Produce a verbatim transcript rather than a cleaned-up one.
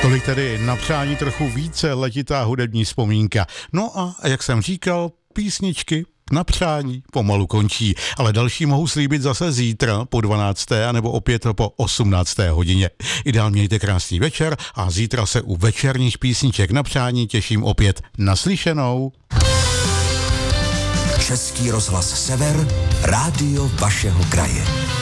Tolik tedy na přání trochu více letitá hudební vzpomínka. No a jak jsem říkal, písničky na přání pomalu končí, ale další mohu slíbit zase zítra po dvanácté anebo opět po osmnácté hodině. Ideálně mějte krásný večer a zítra se u večerních písniček na přání těším opět. Naslyšenou. Český rozhlas Sever, rádio vašeho kraje.